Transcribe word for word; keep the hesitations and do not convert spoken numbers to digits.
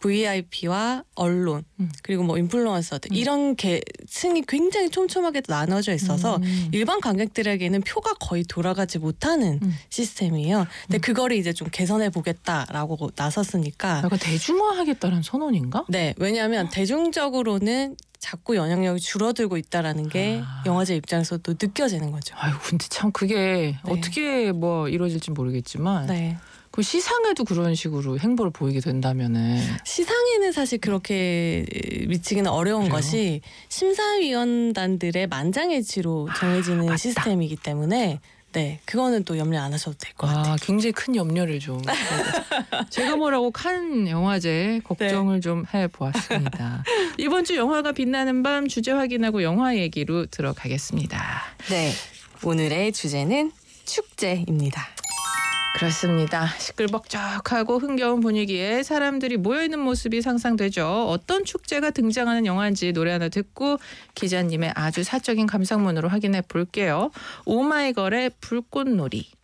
브이아이피와 언론 음. 그리고 뭐 인플루언서들 음. 이런 계층이 굉장히 촘촘하게 나눠져 있어서 음. 일반 관객들에게는 표가 거의 돌아가지 못하는 음. 시스템이에요. 근데 음. 그거를 이제 좀 개선해 보겠다라고 나섰으니까 약간 대중화하겠다는 선언인가? 네, 왜냐하면 대중적으로는 자꾸 영향력이 줄어들고 있다라는 게 아. 영화제 입장에서도 느껴지는 거죠. 아유, 근데 참 그게 네. 어떻게 뭐 이루어질지 모르겠지만 네. 그 시상에도 그런 식으로 행보를 보이게 된다면은 시상에는 사실 그렇게 미치기는 어려운 그래요? 것이 심사위원단들의 만장일치로 정해지는 맞다. 시스템이기 때문에 네, 그거는 또 염려 안 하셔도 될 것 같아요. 아, 굉장히 큰 염려를 좀 제가 뭐라고 칸 영화제 걱정을 좀 해보았습니다. 이번 주 영화가 빛나는 밤 주제 확인하고 영화 얘기로 들어가겠습니다. 네, 오늘의 주제는 축제입니다. 그렇습니다. 시끌벅적하고 흥겨운 분위기에 사람들이 모여있는 모습이 상상되죠. 어떤 축제가 등장하는 영화인지 노래 하나 듣고 기자님의 아주 사적인 감상문으로 확인해 볼게요. 오마이걸의 불꽃놀이.